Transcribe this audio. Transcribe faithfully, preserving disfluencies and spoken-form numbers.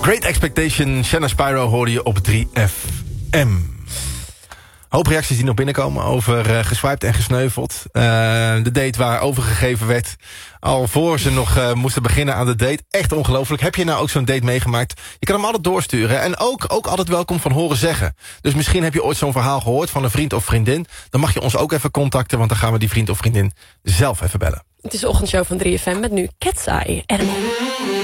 Great Expectation, Shanna Spyro hoorde je op drie F M. Hoop reacties die nog binnenkomen over uh, geswiped en gesneuveld. Uh, de date waar overgegeven werd. Al voor ze nog uh, moesten beginnen aan de date. Echt ongelooflijk. Heb je nou ook zo'n date meegemaakt? Je kan hem altijd doorsturen. En ook, ook altijd welkom van horen zeggen. Dus misschien heb je ooit zo'n verhaal gehoord van een vriend of vriendin. Dan mag je ons ook even contacten, want dan gaan we die vriend of vriendin zelf even bellen. Het is de ochtendshow van drie F M met nu Cat's Eye.